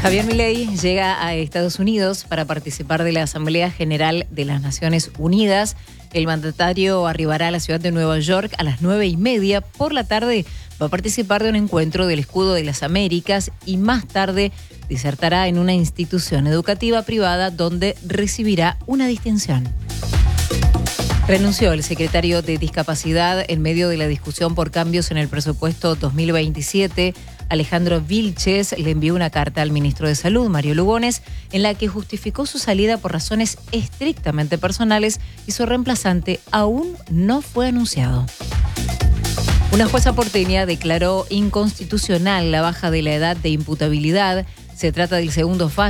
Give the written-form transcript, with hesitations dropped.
Javier Milei llega a Estados Unidos para participar de la Asamblea General de las Naciones Unidas. El mandatario arribará a la ciudad de Nueva York a las 9:30. Por la tarde va a participar de un encuentro del Escudo de las Américas y más tarde disertará en una institución educativa privada donde recibirá una distinción. Renunció el secretario de Discapacidad en medio de la discusión por cambios en el presupuesto 2027. Alejandro Vilches le envió una carta al ministro de Salud, Mario Lugones, en la que justificó su salida por razones estrictamente personales y su reemplazante aún no fue anunciado. Una jueza porteña declaró inconstitucional la baja de la edad de imputabilidad. Se trata del segundo fallo